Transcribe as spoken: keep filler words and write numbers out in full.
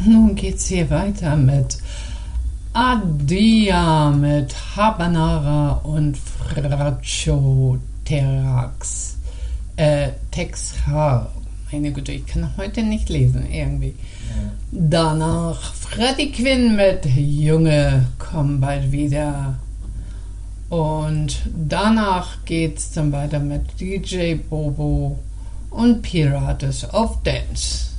nun geht's hier weiter mit Adia mit Habanera und Fraccio Terax. Äh, Texar. Meine Güte, ich kann heute nicht lesen, irgendwie. Ja. Danach Freddie Quinn mit Junge, komm bald wieder. Und danach geht's dann weiter mit D J Bobo und Pirates of Dance.